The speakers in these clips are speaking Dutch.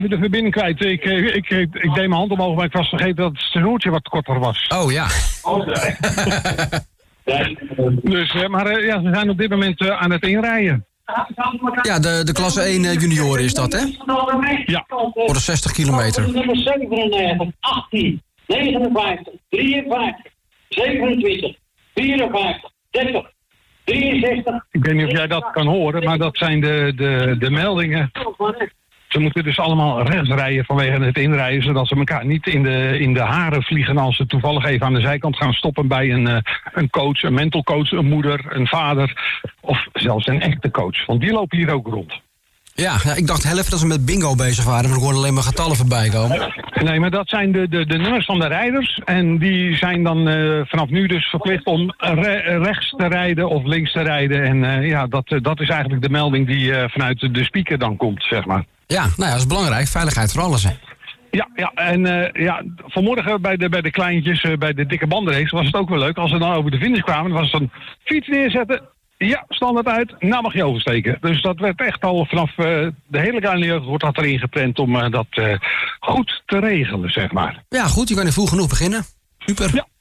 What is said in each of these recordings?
de verbinding kwijt. Ik deed mijn hand omhoog, maar ik was vergeten dat het snoertje wat korter was. Oh ja. Dus, ze zijn op dit moment aan het inrijden. Ja, de klasse 1 junioren is dat, hè? Ja. Voor de 60 kilometer. Nummer 97, 18, 59, 53, 27, 54, 30, 63. Ik weet niet of jij dat kan horen, maar dat zijn de meldingen. Ze moeten dus allemaal rechts rijden vanwege het inrijden, zodat ze elkaar niet in de haren vliegen als ze toevallig even aan de zijkant gaan stoppen bij een coach, een mental coach, een moeder, een vader of zelfs een echte coach. Want die lopen hier ook rond. Ja, ik dacht heel even dat ze met bingo bezig waren, maar ik hoorde alleen maar getallen voorbij komen. Nee, maar dat zijn de nummers van de rijders. En die zijn dan vanaf nu dus verplicht om rechts te rijden of links te rijden. En dat is eigenlijk de melding die vanuit de speaker dan komt, zeg maar. Ja, nou ja, dat is belangrijk. Veiligheid voor alles, hè. Ja, en vanmorgen bij de kleintjes, bij de dikke bandenrace was het ook wel leuk. Als ze dan over de finish kwamen, was het dan fiets neerzetten. Ja, standaard uit, nou mag je oversteken. Dus dat werd echt al vanaf de hele kleine jeugd wordt dat erin geprent om dat goed te regelen, zeg maar. Ja, goed, je kan er vroeg genoeg beginnen. Super. Ja.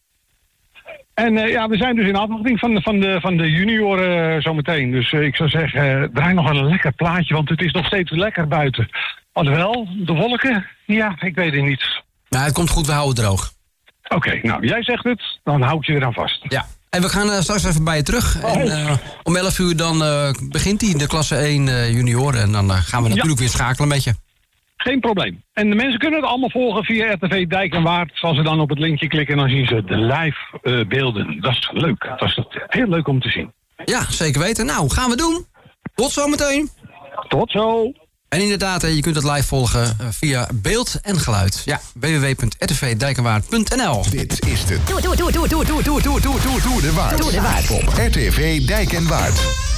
En we zijn dus in afwachting van de junioren zometeen. Dus ik zou zeggen, draai nog een lekker plaatje, want het is nog steeds lekker buiten. Alhoewel, de wolken, ja, ik weet het niet. Nou, het komt goed, we houden het droog. Oké, nou, jij zegt het, dan hou ik je eraan vast. Ja. En we gaan straks even bij je terug. En, om 11 uur dan begint hij, de klasse 1 junioren. En dan gaan we natuurlijk weer schakelen met je. Geen probleem. En de mensen kunnen het allemaal volgen via RTV Dijk en Waard. Als ze dan op het linkje klikken, dan zien ze de live beelden. Dat is leuk. Dat is heel leuk om te zien. Ja, zeker weten. Nou, gaan we doen. Tot zometeen. Tot zo. En inderdaad, je kunt het live volgen via beeld en geluid. Ja, www.rtvdijkenwaard.nl. Dit is de Tour de Waard op RTV Dijk en Waard.